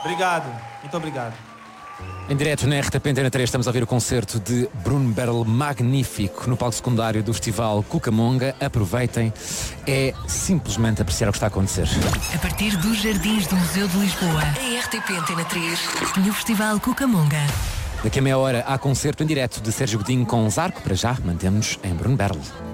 Obrigado, muito obrigado. Em direto na RTP Antena 3 estamos a ouvir o concerto de Bruno Berle, magnífico, no palco secundário do Festival Cucamonga. Aproveitem, é simplesmente apreciar o que está a acontecer. A partir dos Jardins do Museu de Lisboa, a RTP Antena 3, no Festival Cucamonga. Daqui a meia hora há concerto em direto de Sérgio Godinho com Zarco. Para já, mantemos em Bruno Berle.